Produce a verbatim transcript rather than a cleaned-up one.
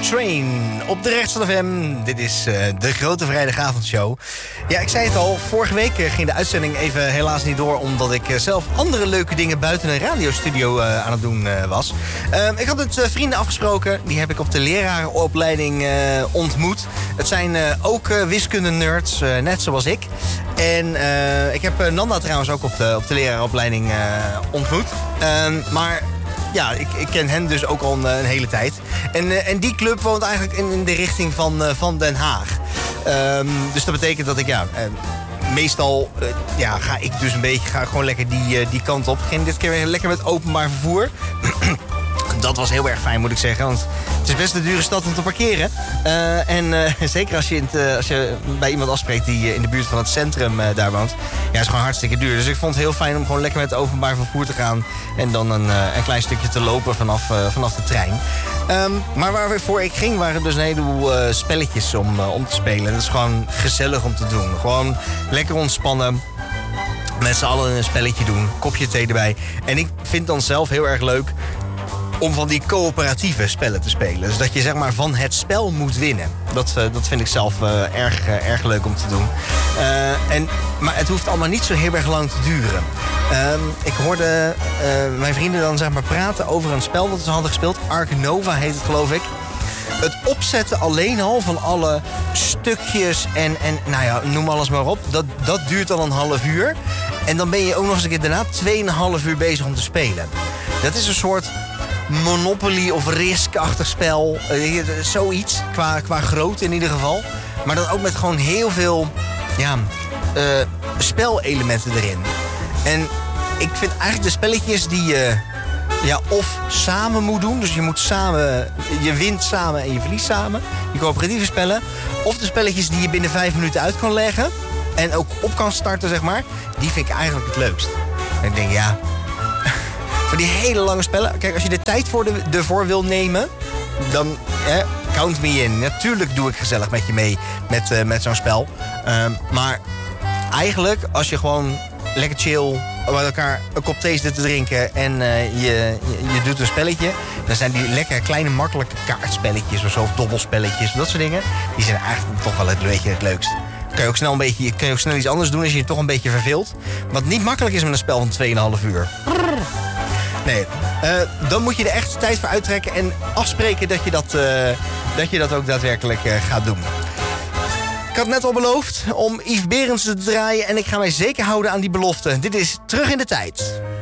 Train op de Rechtsstad F M. Dit is uh, de grote vrijdagavondshow. Ja, ik zei het al, vorige week uh, ging de uitzending even helaas niet door... omdat ik uh, zelf andere leuke dingen buiten een radiostudio uh, aan het doen uh, was. Uh, ik had met uh, vrienden afgesproken. Die heb ik op de lerarenopleiding uh, ontmoet. Het zijn uh, ook uh, wiskunde-nerds, uh, net zoals ik. En uh, ik heb uh, Nanda trouwens ook op de, op de lerarenopleiding uh, ontmoet. Uh, maar... Ja, ik, ik ken hen dus ook al een, een hele tijd. En, uh, en die club woont eigenlijk in, in de richting van, uh, van Den Haag. Um, dus dat betekent dat ik, ja... Uh, meestal uh, ja, ga ik dus een beetje ga gewoon lekker die, uh, die kant op. Ik ging dit keer weer lekker met openbaar vervoer. Dat was heel erg fijn, moet ik zeggen. Want het is best een dure stad om te parkeren. Uh, en uh, zeker als je, in het, uh, als je bij iemand afspreekt die uh, in de buurt van het centrum uh, daar woont. Ja, is gewoon hartstikke duur. Dus ik vond het heel fijn om gewoon lekker met openbaar vervoer te gaan. En dan een, uh, een klein stukje te lopen vanaf, uh, vanaf de trein. Um, maar waarvoor ik ging waren dus een heleboel uh, spelletjes om, uh, om te spelen. Dat is gewoon gezellig om te doen. Gewoon lekker ontspannen. Met z'n allen een spelletje doen. Kopje thee erbij. En ik vind dan zelf heel erg leuk... om van die coöperatieve spellen te spelen. Dus dat je zeg maar van het spel moet winnen. Dat, uh, dat vind ik zelf uh, erg, uh, erg leuk om te doen. Uh, en, maar het hoeft allemaal niet zo heel erg lang te duren. Uh, ik hoorde uh, mijn vrienden dan zeg maar praten over een spel dat ze hadden gespeeld. Ark Nova heet het, geloof ik. Het opzetten alleen al van alle stukjes en, en nou ja, noem alles maar op. Dat, dat duurt dan een half uur. En dan ben je ook nog eens een keer daarna tweeënhalf uur bezig om te spelen. Dat is een soort Monopoly of Risk-achtig spel. Uh, zoiets, qua, qua grootte in ieder geval. Maar dan ook met gewoon heel veel ja, uh, spelelementen erin. En ik vind eigenlijk de spelletjes die je ja, of samen moet doen. Dus je moet samen, je wint samen en je verliest samen. Die coöperatieve spellen. Of de spelletjes die je binnen vijf minuten uit kan leggen. En ook op kan starten, zeg maar. Die vind ik eigenlijk het leukst. En ik denk, ja... Voor die hele lange spellen... Kijk, als je de tijd voor de, ervoor wil nemen... dan eh, count me in. Natuurlijk doe ik gezellig met je mee met, uh, met zo'n spel. Uh, maar eigenlijk, als je gewoon lekker chill... met elkaar een kop thee zit te drinken... en uh, je, je, je doet een spelletje... dan zijn die lekker kleine, makkelijke kaartspelletjes... of zo, of dobbelspelletjes, dat soort dingen... die zijn eigenlijk toch wel het, beetje het leukst. Kun je ook snel een beetje, kun je ook snel iets anders doen... als je je toch een beetje verveelt. Wat niet makkelijk is met een spel van tweeënhalf uur. Nee, uh, dan moet je er echt tijd voor uittrekken en afspreken dat je dat, uh, dat, je dat ook daadwerkelijk uh, gaat doen. Ik had net al beloofd om Yves Berendsen te draaien en ik ga mij zeker houden aan die belofte. Dit is Terug in de Tijd.